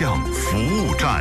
象服务站。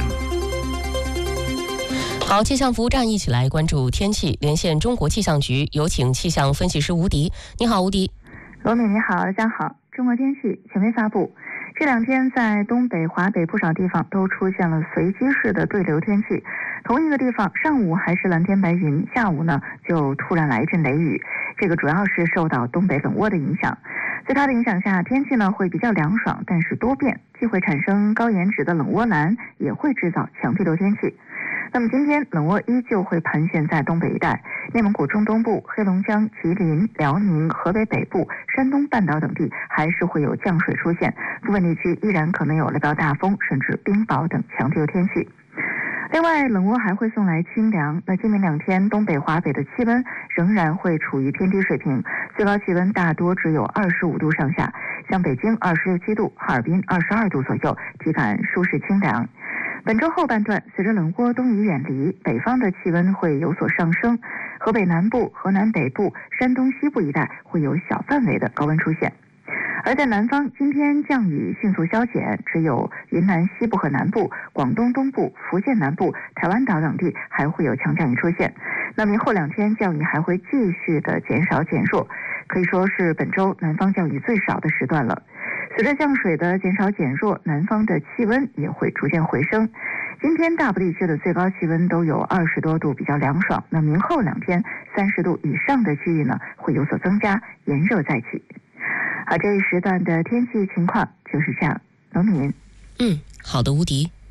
好，气象服务站一起来关注天气，连线中国气象局，有请气象分析师吴迪。你好，吴迪。 罗敏你好，大家好。中国天气权威发布，这两天在东北、华北不少地方都出现了随机式的对流天气。同一个地方，上午还是蓝天白云，下午呢就突然来一阵雷雨。这个主要是受到东北冷涡的影响，在它的影响下，天气呢会比较凉爽，但是多变，既会产生高颜值的冷涡蓝，也会制造强对流天气。那么今天冷涡依旧会盘旋在东北一带，内蒙古中东部、黑龙江、吉林、辽宁、河北北部、山东半岛等地还是会有降水出现，部分地区依然可能有雷暴大风甚至冰雹等强对流天气。另外，冷涡还会送来清凉。那今明两天，东北、华北的气温仍然会处于偏低水平，最高气温大多只有25度上下，像北京26、7度，哈尔滨22度左右，体感舒适清凉。本周后半段，随着冷涡东移远离，北方的气温会有所上升，河北南部、河南北部、山东西部一带会有小范围的高温出现。而在南方，今天降雨迅速消减，只有云南西部和南部、广东东部、福建南部、台湾岛等地还会有强降雨出现。那明后两天降雨还会继续的减少减弱，可以说是本周南方降雨最少的时段了。随着降水的减少减弱，南方的气温也会逐渐回升。今天大部地区的最高气温都有20多度，比较凉爽。那明后两天30度以上的区域呢会有所增加，炎热再起。好，这一时段的天气情况就是这样。罗敏。 好的，吴迪。